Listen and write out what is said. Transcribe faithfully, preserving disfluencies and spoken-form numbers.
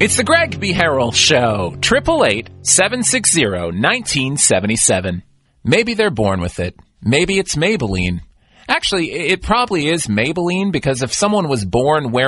It's the Greg B. Harrell Show. Triple eight seven six zero nineteen seventy seven. Maybe they're born with it. Maybe it's Maybelline. Actually, it probably is Maybelline, because if someone was born wearing